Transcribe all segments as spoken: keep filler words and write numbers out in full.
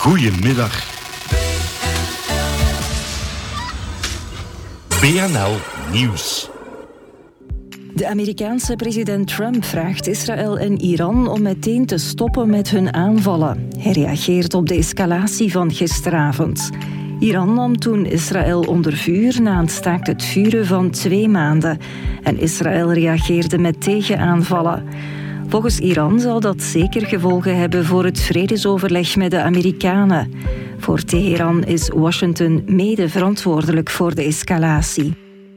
Goedemiddag. B N L Nieuws. De Amerikaanse president Trump vraagt Israël en Iran om meteen te stoppen met hun aanvallen. Hij reageert op de escalatie van gisteravond. Iran nam toen Israël onder vuur na een staakt het vuren van twee maanden. En Israël reageerde met tegenaanvallen. Volgens Iran zal dat zeker gevolgen hebben voor het vredesoverleg met de Amerikanen. Voor Teheran is Washington mede verantwoordelijk voor de escalatie.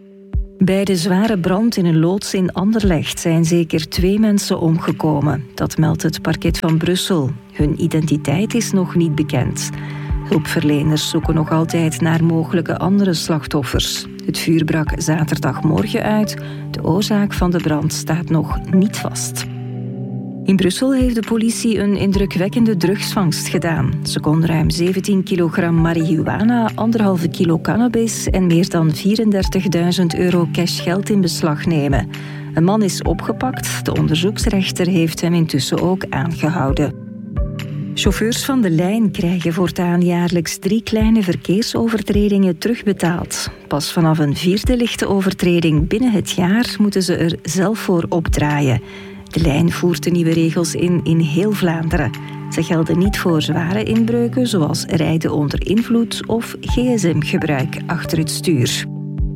Bij de zware brand in een loods in Anderlecht zijn zeker twee mensen omgekomen. Dat meldt het parket van Brussel. Hun identiteit is nog niet bekend. Hulpverleners zoeken nog altijd naar mogelijke andere slachtoffers. Het vuur brak zaterdagmorgen uit. De oorzaak van de brand staat nog niet vast. In Brussel heeft de politie een indrukwekkende drugsvangst gedaan. Ze kon ruim zeventien kilogram marihuana, anderhalve kilo cannabis en meer dan vierendertigduizend euro cashgeld in beslag nemen. Een man is opgepakt. De onderzoeksrechter heeft hem intussen ook aangehouden. Chauffeurs van de lijn krijgen voortaan jaarlijks drie kleine verkeersovertredingen terugbetaald. Pas vanaf een vierde lichte overtreding binnen het jaar moeten ze er zelf voor opdraaien. De lijn voert de nieuwe regels in in heel Vlaanderen. Ze gelden niet voor zware inbreuken zoals rijden onder invloed of gsm-gebruik achter het stuur.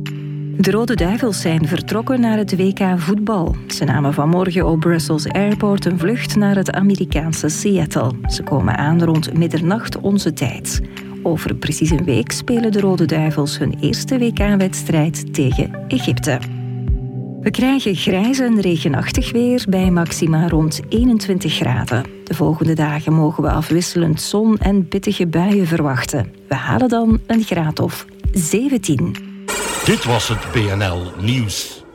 De Rode Duivels zijn vertrokken naar het W K voetbal. Ze namen vanmorgen op Brussels Airport een vlucht naar het Amerikaanse Seattle. Ze komen aan rond middernacht onze tijd. Over precies een week spelen de Rode Duivels hun eerste W K-wedstrijd tegen Egypte. We krijgen grijs en regenachtig weer bij maxima rond eenentwintig graden. De volgende dagen mogen we afwisselend zon en pittige buien verwachten. We halen dan een graad of zeventien. Dit was het B N L Nieuws.